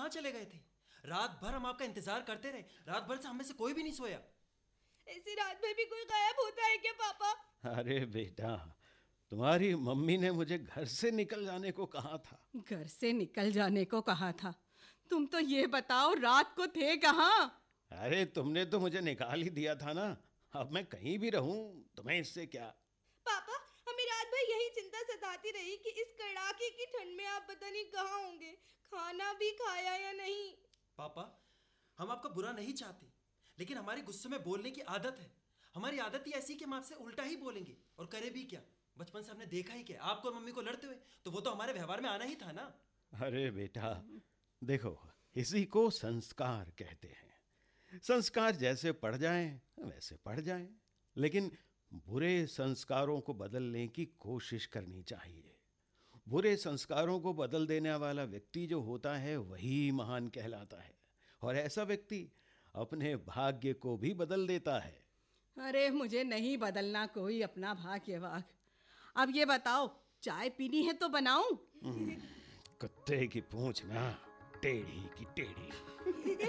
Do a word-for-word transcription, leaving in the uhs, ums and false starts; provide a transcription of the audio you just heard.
चले गए थे? रात भर हम आपका इंतजार करते रहे, रात भर से हम में से कोई भी नहीं सोया। ऐसी रात में भी कोई गायब होता है क्या पापा? अरे बेटा, तुम्हारी मम्मी ने मुझे घर से निकल जाने को कहा था। घर से निकल जाने को कहा था? तुम तो ये बताओ रात को थे कहाँ? अरे तुमने तो मुझे निकाल ही दिया था ना, अब मैं कहीं भी रहूं तुम्हें इससे क्या। पापा, हमें रात भर यही चिंता सताती रही कि इस कड़ाके की ठंड में आप पता नहीं कहाँ होंगे, खाना भी खाया या नहीं। पापा, हम आपका बुरा नहीं चाहते, लेकिन हमारे गुस्से में बोलने की आदत है। हमारी आदत ही ऐसी कि हम आपसे उल्टा ही बोलेंगे, और करे भी क्या। बचपन से हमने देखा ही क्या, आपको और मम्मी को लड़ते हुए, तो वो तो हमारे व्यवहार में आना ही था ना। अरे बेटा देखो, इसी को संस्कार कहते हैं। संस्कार जैसे पड़ जाएं वैसे पड़ जाएं, लेकिन बुरे संस्कारों को बदलने की कोशिश करनी चाहिए। बुरे संस्कारों को बदल देने वाला व्यक्ति जो होता है वही महान कहलाता है, और ऐसा व्यक्ति अपने भाग्य को भी बदल देता है। अरे मुझे नहीं बदलना कोई अपना भाग्य वाग। अब ये बताओ, चाय पीनी है तो बनाऊं? कुत्ते की पूंछ ना, टेढ़ी की टेढ़ी।